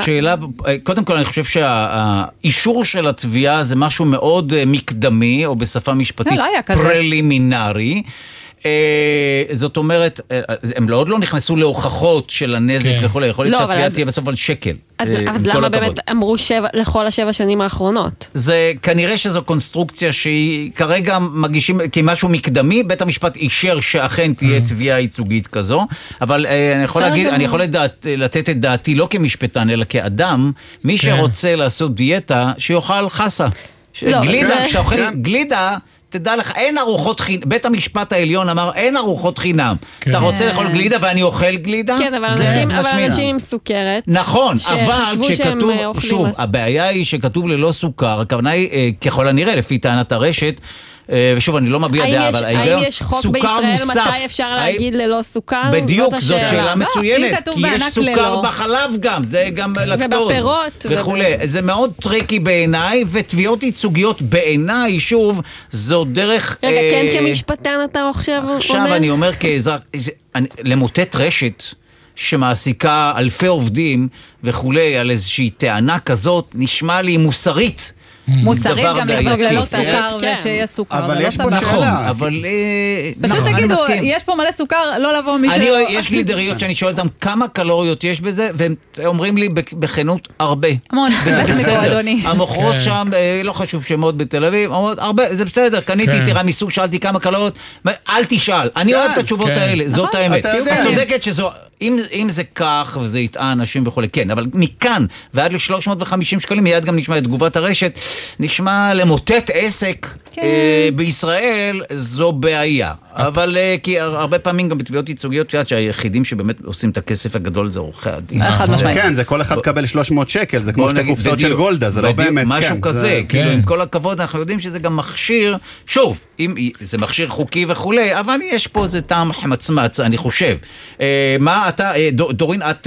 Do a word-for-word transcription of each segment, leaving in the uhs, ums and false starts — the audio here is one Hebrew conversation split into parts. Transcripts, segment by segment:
השאלה, קודם כל אני חושב שהאישור של התביעה זה משהו מאוד מקדמי, או בשפה משפטית פרלימינרי. זאת אומרת, הם עוד לא נכנסו להוכחות של הנזק וכו', יכול להיות שהתביעה תהיה בסוף על שקל. אז למה באמת אמרו לכל השבע שנים האחרונות? זה כנראה שזו קונסטרוקציה שהיא כרגע מגישים כמשהו מקדמי, בית המשפט אישר שאכן תהיה תביעה ייצוגית כזו, אבל אני יכול להגיד, אני יכול לתת את דעתי לא כמשפטן, אלא כאדם, מי שרוצה לעשות דיאטה, שיאכל חסה. גלידה, כשאוכל גלידה, תדע לך, אין ארוחות חינם, בית המשפט העליון אמר, אין ארוחות חינם. אתה רוצה לאכול גלידה ואני אוכל גלידה? כן, אבל אנשים עם סוכרת. נכון, אבל כשכתוב, שוב, הבעיה היא שכתוב ללא סוכר, הכוונה היא, ככל הנראה, לפי טענת הרשת, ושוב, אני לא מביע דעה, אבל האם יש חוק בישראל מתי אפשר להגיד ללא סוכר? בדיוק, זאת שאלה מצוינת, כי יש סוכר בחלב גם, זה גם לקטוז. ובפירות. וכו'. זה מאוד טריקי בעיניי, ותביעות ייצוגיות בעיניי, שוב, זו דרך... רגע, כן כמשפטן אתה עכשיו אומר? עכשיו אני אומר כאזרח, למוטט רשת, שמעסיקה אלפי עובדים וכולי, על איזושהי טענה כזאת, נשמע לי מוסרית. מוסרית גם לכתוב ללא סוכר ושיש סוכר, אבל יש פה נכון, אבל... פשוט תגידו, יש פה מלא סוכר, לא לבוא מי ש... יש גלידריות שאני שואל אותם כמה קלוריות יש בזה, והם אומרים לי בכנות הרבה. המון, וזה בסדר. המוכרות שם, לא חשוב שמות בתל אביב, אומרות הרבה, זה בסדר, קניתי תירה מסוג, שאלתי כמה קלוריות, אל תשאל, אני אוהב את התשובות האלה, זאת האמת. את צודקת שזו... אם זה כך וזה יטעה אנשים וכו', כן, אבל מכאן ועד ל-שלוש מאות וחמישים שקלים, מיד גם נשמע את תגובת הרשת, נשמע למוטט עסק בישראל, זו בעיה. אבל כי הרבה פעמים גם בתביעות ייצוגיות, שהיחידים שבאמת עושים את הכסף הגדול זה עורכי הדין. כן, זה כל אחד קבל שלוש מאות שקל, זה כמו שתי קופסאות של גולדה, זה לא באמת, משהו כזה, כאילו עם כל הכבוד אנחנו יודעים שזה גם מכשיר, שוב, זה מכשיר חוקי וכו', אבל יש פה איזה טעם חמצמץ, אני חושב. מה אתה, דורין, את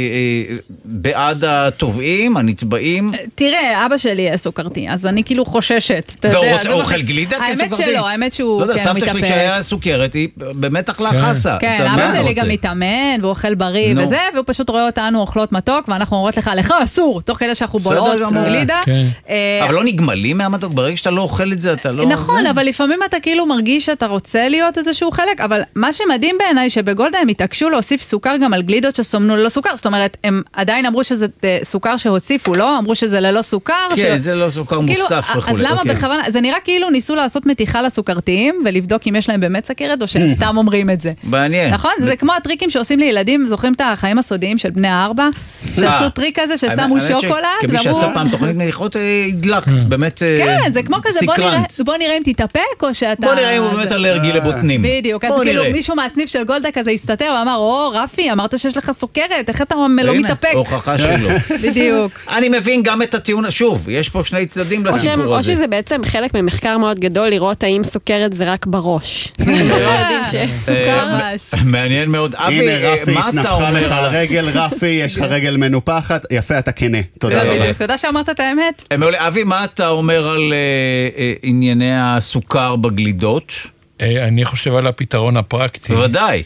בעד התובעים, הנתבעים? תראה, אבא שלי סוכרתי, אז אני כאילו חוששת. והוא אוכל גלידה האמת שלא, האמת שהוא כן מתאפק. לא יודע, סבתא שלי כשהיה סוכרת, היא באמת אכלה חסה. כן, אבא שלי גם מתאמן, והוא אוכל בריא וזה, והוא פשוט רואה אותנו אוכלות מתוק, ואנחנו אומרות לך, לך אסור, תוך כדי שאנחנו בולעות גלידה. אבל לא נגמלים מהמתוק, ברגע שאתה לא אוכל את זה, אתה לא... נכון, אבל לפעמים אתה כאילו מרגיש שאתה רוצה להיות איזשהו חלק, אבל מה שמדהים בעיניי שבגולדה הם התעקשו להוסיף סוכר גם על גלידות שסומנו ללא סוכר, זאת אומרת, הם עדיין אמרו שזה סוכר שהוסיפו, לא? אמרו שזה ללא סוכר. כן, זה לא סוכר מוסף וכו'. אז למה בכוונה, זה נראה כאילו ניסו לעשות מתיחה לסוכרתיים, ולבדוק אם יש להם באמת סוכרת, או שסתם אומרים את זה. מעניין. נכון? זה כמו הטריקים שעושים לילדים, זוכרים את החיים הסודיים של בני הארבע, שעשו טריק כזה ששמו שוקולד, כמי שעשה פעם תוכנית מניחות, הדלקת, באמת סקרנט. כן, זה כמו כזה, בוא נראה אם תתאפק, או שאתה... בוא נראה אם הוא באמת אלרגי לבוטנים. בדיוק, אז כאילו מישהו מהסניף של גולדה כזה הסתתר, ואמר, או, רפי, אמרת שיש לך סוכרת, איך אתה לא מתאפק? הוכחה שלו. בדידיוק. אני מבין גם את הטיעון, שוב, יש פה שני צדדים לסיפור הזה. או שזה בעצם חלק ממחקר מאוד גדול לראות האם סוכרת זה רק בראש. לא יודעים שיש סוכר. מעניין מאוד. אבי, מה אתה אומר? לך על רגל, רפי, יש לך רגל מנופחת, יפה, אתה כנה. תודה רבה. תודה שאמרת את האמת. אבי, מה אתה אומר על ענייני הסוכר בגלידות? אני חושב על הפתרון הפרקטי. בוודאי.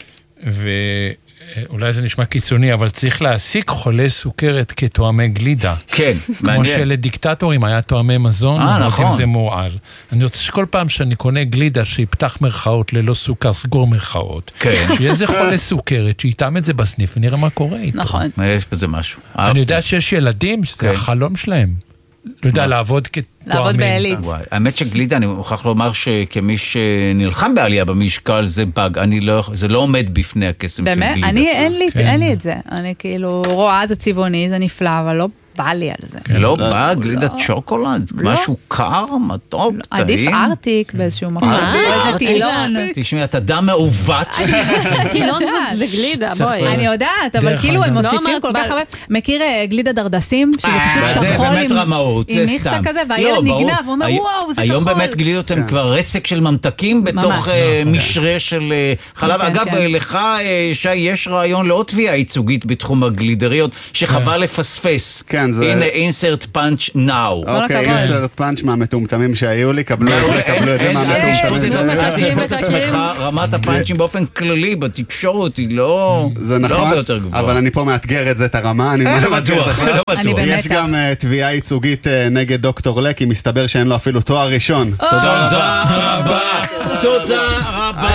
ואולי זה נשמע קיצוני, אבל צריך להעסיק חולי סוכרת כתואמי גלידה. כן, מעניין. כמו שלדיקטטורים היה תואמי מזון, אה, נכון. זה מועל. אני רוצה שכל פעם שאני קונה גלידה שיפתח מרכאות ללא סוכר, סגור מרכאות. כן. שיהיה איזה חולה סוכרת, שיטעם את זה בסניף, ונראה מה קורה איתו. נכון. יש בזה משהו. אני יודע שיש ילדים, שזה החלום שלהם. לא יודע, לעבוד כתואמים. לעבוד בעלית. האמת שגלידה, אני מוכרח לומר שכמי שנלחם בעלייה במשקל, זה בג, זה לא עומד בפני הקסם של גלידה. באמת? אני, אין לי את זה. אני כאילו רואה, זה צבעוני, זה נפלא, אבל לא בא לי על זה. לא בא גלידת שוקולד? משהו קר, מתוק, טעים? עדיף ארטיק באיזשהו מקום. איזה טילון. תשמעי, אתה דם מעוות. טילון זה גלידה, בואי. אני יודעת, אבל כאילו הם מוסיפים כל כך הרבה. מכיר גלידה דרדסים? שזה פשוט כחול עם מיכסה כזה, והילד נגנב, ואומר, וואו, זה כחול. היום באמת גלידות הם כבר רסק של ממתקים בתוך משרה של חלב. אגב, לך, שי, יש רעיון לעוד תביעה ייצוגית בתחום הגלידריות, שחבל לפספס. כן. כן, זה... הנה, insert punch now. אוקיי, insert punch מהמטומטמים שהיו לי, קבלו את זה, קבלו את זה מהמטומטמים. אל תשפוט את עצמך, רמת הפאנצ'ים באופן כללי, בתקשורת היא לא הרבה יותר גבוהה. אבל אני פה מאתגר את זה, את הרמה, אני בטוח, לא בטוח. יש גם תביעה ייצוגית נגד דוקטור לקי, מסתבר שאין לו אפילו תואר ראשון. תודה רבה, תודה רבה.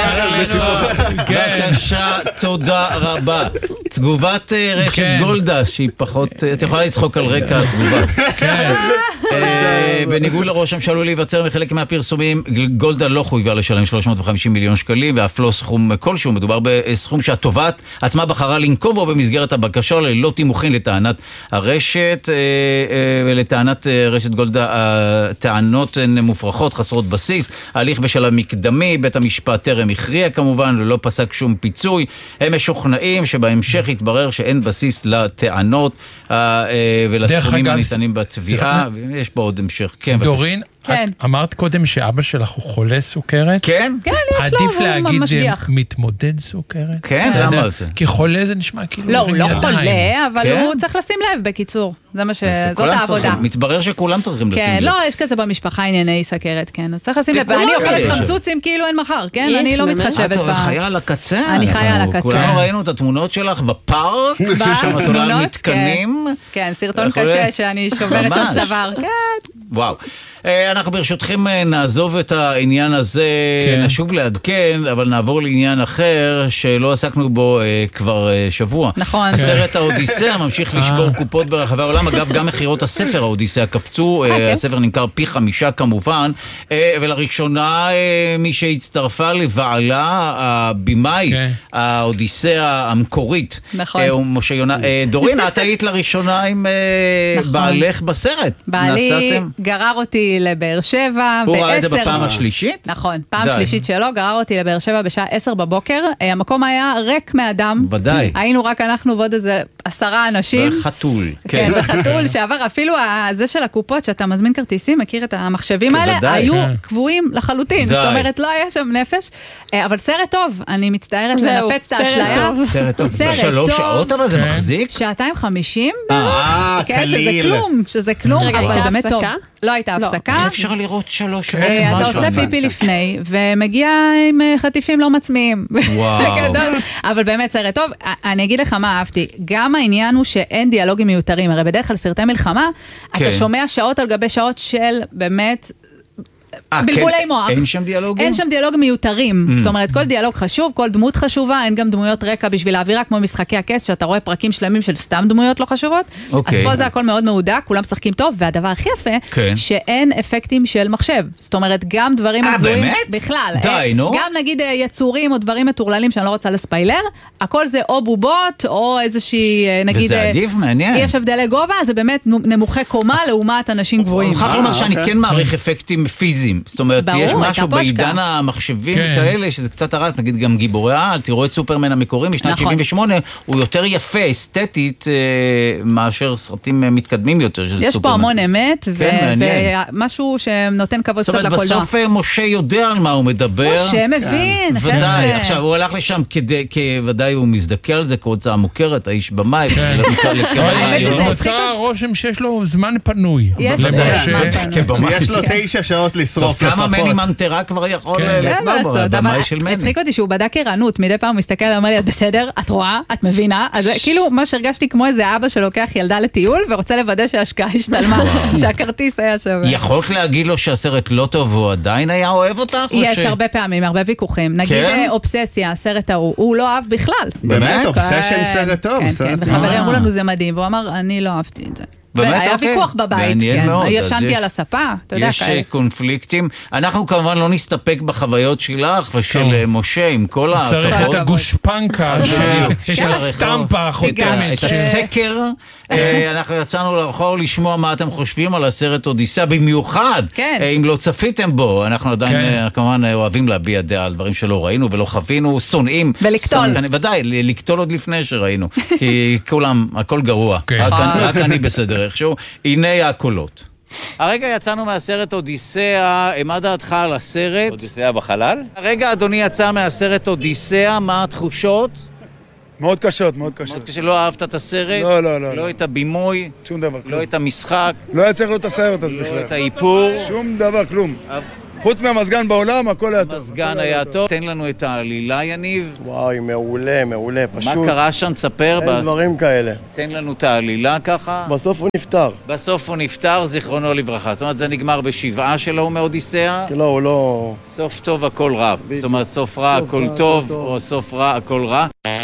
בבקשה, תודה רבה. תגובת רשת גולדה, שהיא פחות, את יכולה לצחוק על רקע התגובה. כן. בניגוד לראש שעלול להיווצר מחלק מהפרסומים, גולדה לא חויבה לשלם שלוש מאות וחמישים מיליון שקלים, ואף לא סכום כלשהו. מדובר בסכום שהתובעת עצמה בחרה לנקוב בו במסגרת הבקשה ללא תימוכין לטענת הרשת, ולטענת רשת גולדה הטענות הן מופרכות, חסרות בסיס. ההליך בשלב מקדמי, בית המשפט טרם הכריע כמובן, ולא פסק שום פיצוי. הם משוכנעים שבהמשך יתברר שאין בסיס לטענות ולסכומים הניתנים בתביעה, ויש פה עוד המשך. דורין, את אמרת קודם שאבא שלך הוא חולה סוכרת? כן. כן, יש לו, עדיף להגיד מתמודד סוכרת? כן, למה זה? כי חולה זה נשמע כאילו... לא, הוא לא חולה, אבל הוא צריך לשים לב, בקיצור. זה מה ש... זאת העבודה. מתברר שכולם צריכים לשים לב. כן, לא, יש כזה במשפחה ענייני סכרת, כן. אז צריך לשים לב. ואני אוכלת חמצוצים כאילו אין מחר, כן? אני לא מתחשבת בה. את חיה על הקצה. אני חיה על הקצה. כולנו ראינו את התמונות שלך בפארק, שם את עולה על מתקנים. כן, סרטון קשה שאני שוברת את הצוואר, כן. וואו. אנחנו ברשותכם נעזוב את העניין הזה, נשוב לעדכן, אבל נעבור לעניין אחר שלא עסקנו בו כבר שבוע. נכון. הסרט האודיסאה ממשיך לשבור קופות ברחבי העולם. אגב, גם מחירות הספר האודיסאה קפצו, הספר נמכר פי חמישה כמובן, ולראשונה מי שהצטרפה לבעלה, הבמאי, האודיסאה המקורית, הוא משה יונה. דורין, את היית לראשונה עם בעלך בסרט. בעלי גרר אותי לבאר שבע. הוא ראה את זה בפעם השלישית? נכון, פעם שלישית שלו, גרר אותי לבאר שבע בשעה עשר בבוקר, המקום היה ריק מאדם. ודאי. היינו רק אנחנו ועוד איזה עשרה אנשים. וחתול. כן, וחתול שעבר אפילו זה של הקופות, שאתה מזמין כרטיסים, מכיר את המחשבים האלה, היו קבועים לחלוטין, זאת אומרת לא היה שם נפש, אבל סרט טוב, אני מצטערת לנפץ את האשליה. סרט טוב. שלוש שעות אבל זה מחזיק? שעתיים חמישים? אה, קליל. שזה כלום, שזה כלום, אבל באמת טוב. לא הייתה הפסקה. אפשר לראות שלוש שעות משהו. אתה עושה פיפי לפני, ומגיע עם חטיפים לא מצמיעים. וואו. אבל באמת סרט טוב. אני אגיד לך מה אהבתי. גם העניין הוא שאין דיאלוגים מיותרים. הרי בדרך כלל סרטי מלחמה, אתה שומע שעות על גבי שעות של באמת... בלבולי מוח. אין שם דיאלוגים? אין שם דיאלוגים מיותרים. זאת אומרת, כל דיאלוג חשוב, כל דמות חשובה, אין גם דמויות רקע בשביל האווירה, כמו משחקי הכס, שאתה רואה פרקים שלמים של סתם דמויות לא חשובות. אז פה זה הכל מאוד מעודק, כולם משחקים טוב, והדבר הכי יפה, שאין אפקטים של מחשב. זאת אומרת, גם דברים הזויים בכלל. די, נו. גם נגיד יצורים או דברים מטורללים שאני לא רוצה לספיילר, הכל זה או בובות, או איזושהי, נגיד... וזה עדיף, מעניין. יש הבדלי גובה, זה באמת נמוכי קומה לעומת אנשים גבוהים. מוכרח לומר שאני כן מעריך אפקטים פיזיים. זאת אומרת, יש משהו בעידן המחשבים כאלה, שזה קצת הרס, נגיד גם גיבורי העל, תראו את סופרמן המקורי משנת שבעים ושמונה, הוא יותר יפה, אסתטית, מאשר סרטים מתקדמים יותר של סופרמן. יש פה המון אמת, וזה משהו שנותן כבוד קצת לקולנוע. זאת אומרת, בסוף משה יודע על מה הוא מדבר. משה מבין. ודאי, עכשיו, הוא הלך לשם כדי, ודאי הוא מזדכה על זה, כהוצאה מוכרת, האיש במאי. נוצר רושם שיש לו זמן פנוי. יש לו תשע שעות לשרוף לפחות. כמה מני מנטרה כבר יכול לקנות בו, הבמאי של מני. הצחיק אותי שהוא בדק ערנות, מדי פעם הוא מסתכל ואומר לי, את בסדר, את רואה, את מבינה, אז כאילו מה שהרגשתי כמו איזה אבא שלוקח ילדה לטיול, ורוצה לוודא שההשקעה השתלמה, שהכרטיס היה שווה. יכולת להגיד לו שהסרט לא טוב, והוא עדיין היה אוהב אותך? יש הרבה פעמים, הרבה ויכוחים. נגיד אובססיה, הסרט ההוא, הוא לא אהב בכלל. באמת? אובסשן סרט טוב. וחברים אמרו לנו זה מדהים, והוא אמר, אני לא אהבתי את זה. והיה ויכוח בבית, כן. ישנתי על הספה, אתה יודע. יש קונפליקטים. אנחנו כמובן לא נסתפק בחוויות שלך ושל משה עם כל הכבוד. צריך את הגושפנקה, את הסטמפה החותמת. את הסקר. אנחנו יצאנו לרחוב לשמוע מה אתם חושבים על הסרט אודיסאה, במיוחד אם לא צפיתם בו. אנחנו עדיין כמובן אוהבים להביע דעה על דברים שלא ראינו ולא חווינו, שונאים. ולקטול. ודאי, לקטול עוד לפני שראינו. כי כולם, הכל גרוע. רק אני בסדר איכשהו. הנה הקולות. הרגע יצאנו מהסרט אודיסאה, מה דעתך על הסרט? אודיסאה בחלל? הרגע אדוני יצא מהסרט אודיסאה, מה התחושות? מאוד קשות, מאוד קשות. מאוד קשה, לא אהבת את הסרט? לא, לא, לא. לא את הבימוי? שום דבר, כלום. לא את המשחק? לא היה צריך להיות הסרט אז בכלל. לא את האיפור? שום דבר, כלום. חוץ מהמזגן בעולם, הכל היה טוב. המזגן היה טוב. תן לנו את העלילה, יניב. וואי, מעולה, מעולה, פשוט. מה קרה שם? תספר. אין דברים כאלה. תן לנו את העלילה ככה. בסוף הוא נפטר. בסוף הוא נפטר, זיכרונו לברכה. זאת אומרת, זה נגמר בשבעה שלו מאודיסאה. לא, הוא לא... סוף טוב הכל רע. זאת אומרת, סוף רע הכל טוב, או סוף רע הכל רע.